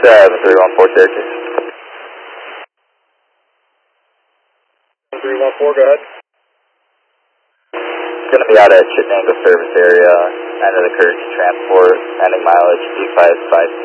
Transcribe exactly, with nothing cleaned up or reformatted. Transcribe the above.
seven three one four Syracuse. three one four, go ahead. Going to be out at Chittenango service area, end of the Kirk transport, ending mileage two five five